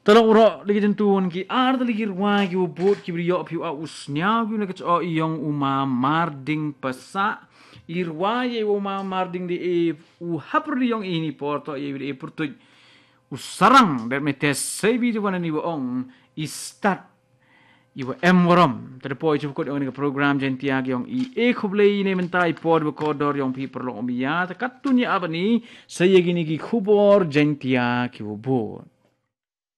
Tolong urok lagi tentuan ki ar lagi ruang ki bot ki brio piu usnya ki nak co iyong uma marding pesa irwa ye uma marding di hapur di yong ini porto ye di porto usarang dat metes sebi tu mana ni boong istat iwa emworom terpoi cukup dengan program jentia yang kublei ini mentai pod bekodor yang pi perlu omia takatunya apa ni saya gini ki kubor jentia ki bot